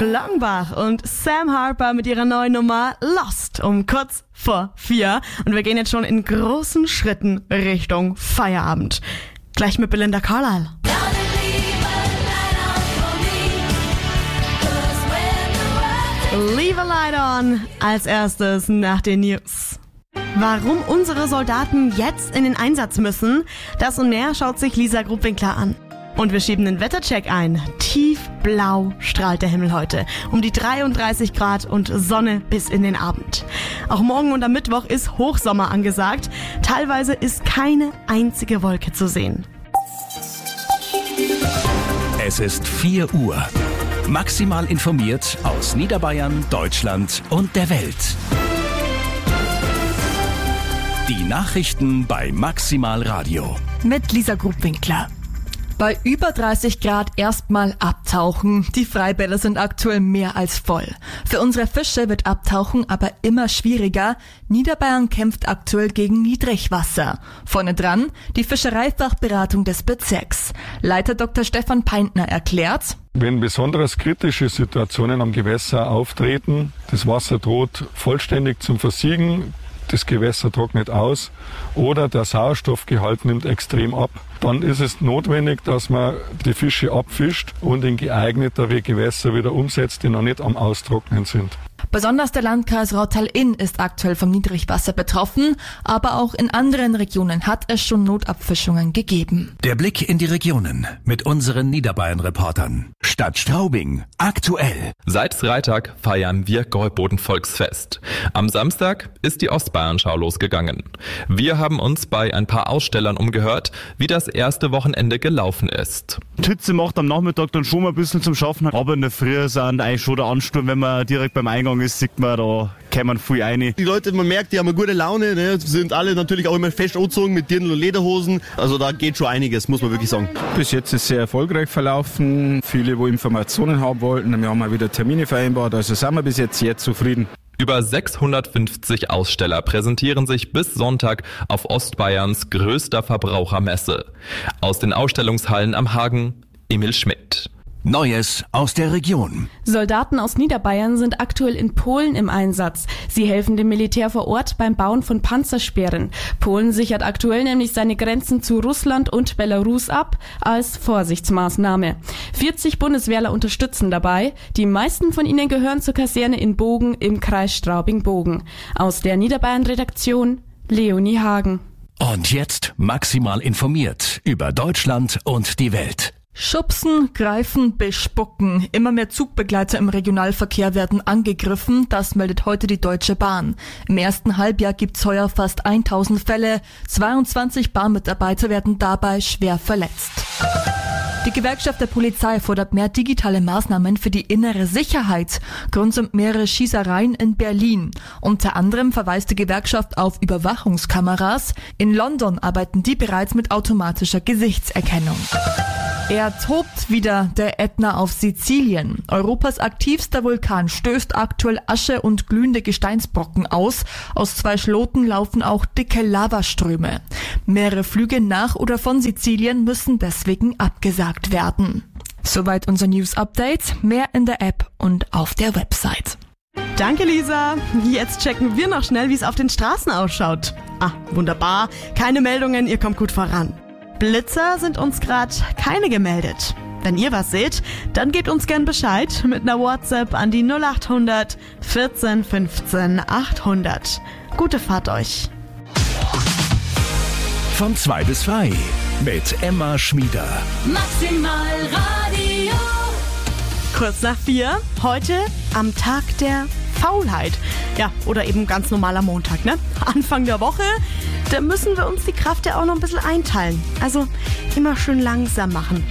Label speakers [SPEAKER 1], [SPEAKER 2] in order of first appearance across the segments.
[SPEAKER 1] Glongbach und Sam Harper mit ihrer neuen Nummer Lost um kurz vor 4. Und wir gehen jetzt schon in großen Schritten Richtung Feierabend. Gleich mit Belinda Carlisle. Leave a Light On als erstes nach den News. Warum unsere Soldaten jetzt in den Einsatz müssen, das und mehr schaut sich Lisa Grubwinkler an. Und wir schieben den Wettercheck ein. Tiefblau strahlt der Himmel heute. Um die 33 Grad und Sonne bis in den Abend. Auch morgen und am Mittwoch ist Hochsommer angesagt. Teilweise ist keine einzige Wolke zu sehen.
[SPEAKER 2] Es ist 4 Uhr. Maximal informiert aus Niederbayern, Deutschland und der Welt. Die Nachrichten bei Maximal Radio.
[SPEAKER 3] Mit Lisa Grubwinkler. Bei über 30 Grad erstmal abtauchen. Die Freibäder sind aktuell mehr als voll. Für unsere Fische wird Abtauchen aber immer schwieriger. Niederbayern kämpft aktuell gegen Niedrigwasser. Vorne dran die Fischereifachberatung des Bezirks. Leiter Dr. Stefan Peintner erklärt:
[SPEAKER 4] Wenn besonders kritische Situationen am Gewässer auftreten, das Wasser droht vollständig zum Versiegen, das Gewässer trocknet aus oder der Sauerstoffgehalt nimmt extrem ab, dann ist es notwendig, dass man die Fische abfischt und in geeignetere Gewässer wieder umsetzt, die noch nicht am Austrocknen sind.
[SPEAKER 3] Besonders der Landkreis Rottal-Inn ist aktuell vom Niedrigwasser betroffen, aber auch in anderen Regionen hat es schon Notabfischungen gegeben.
[SPEAKER 2] Der Blick in die Regionen mit unseren Niederbayern-Reportern. Stadt Straubing, aktuell.
[SPEAKER 5] Seit Freitag feiern wir Gäuboden-Volksfest. Am Samstag ist die Ostbayernschau losgegangen. Wir haben uns bei ein paar Ausstellern umgehört, wie das erste Wochenende gelaufen ist.
[SPEAKER 6] Tütze macht am Nachmittag dann schon mal ein bisschen zum Schaffen, aber in der Früh sind eigentlich schon der Ansturm, wenn man direkt beim Eingang ist, sieht man, da kämen viel rein.
[SPEAKER 7] Die Leute, man merkt, die haben eine gute Laune, ne? Sind alle natürlich auch immer fest angezogen mit Dirndl und Lederhosen. Also da geht schon einiges, muss man wirklich sagen.
[SPEAKER 8] Bis jetzt ist sehr erfolgreich verlaufen. Viele, wo Informationen haben wollten, wir haben mal wieder Termine vereinbart, also sind wir bis jetzt sehr zufrieden.
[SPEAKER 5] Über 650 Aussteller präsentieren sich bis Sonntag auf Ostbayerns größter Verbrauchermesse. Aus den Ausstellungshallen am Hagen, Emil Schmidt.
[SPEAKER 2] Neues aus der Region.
[SPEAKER 9] Soldaten aus Niederbayern sind aktuell in Polen im Einsatz. Sie helfen dem Militär vor Ort beim Bauen von Panzersperren. Polen sichert aktuell nämlich seine Grenzen zu Russland und Belarus ab als Vorsichtsmaßnahme. 40 Bundeswehrler unterstützen dabei. Die meisten von ihnen gehören zur Kaserne in Bogen im Kreis Straubing-Bogen. Aus der Niederbayern-Redaktion Leonie Hagen.
[SPEAKER 2] Und jetzt maximal informiert über Deutschland und die Welt.
[SPEAKER 3] Schubsen, greifen, bespucken. Immer mehr Zugbegleiter im Regionalverkehr werden angegriffen, das meldet heute die Deutsche Bahn. Im ersten Halbjahr gibt's heuer fast 1000 Fälle. 22 Bahnmitarbeiter werden dabei schwer verletzt. Die Gewerkschaft der Polizei fordert mehr digitale Maßnahmen für die innere Sicherheit. Grund sind mehrere Schießereien in Berlin. Unter anderem verweist die Gewerkschaft auf Überwachungskameras. In London arbeiten die bereits mit automatischer Gesichtserkennung. Er tobt wieder, der Ätna auf Sizilien. Europas aktivster Vulkan stößt aktuell Asche und glühende Gesteinsbrocken aus. Aus 2 Schloten laufen auch dicke Lavaströme. Mehrere Flüge nach oder von Sizilien müssen deswegen abgesagt werden. Soweit unser News-Update. Mehr in der App und auf der Website.
[SPEAKER 1] Danke, Lisa. Jetzt checken wir noch schnell, wie es auf den Straßen ausschaut. Wunderbar. Keine Meldungen, ihr kommt gut voran. Blitzer sind uns gerade keine gemeldet. Wenn ihr was seht, dann gebt uns gern Bescheid mit einer WhatsApp an die 0800 14 15 800. Gute Fahrt euch.
[SPEAKER 2] Von 2 bis 3 mit Emma Schmieder.
[SPEAKER 10] Maximal Radio.
[SPEAKER 1] Kurz nach 4, heute am Tag der Faulheit. Ja, oder eben ganz normaler Montag, ne? Anfang der Woche, da müssen wir uns die Kraft ja auch noch ein bisschen einteilen. Also immer schön langsam machen.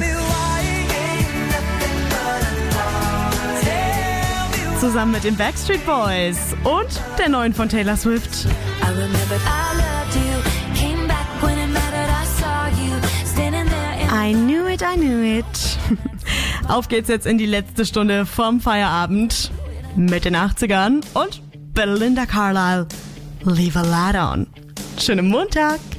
[SPEAKER 1] Zusammen mit den Backstreet Boys und der neuen von Taylor Swift. I knew it, I knew it. Auf geht's jetzt in die letzte Stunde vom Feierabend mit den 80ern und Belinda Carlisle. Leave a Light On. Schönen Montag.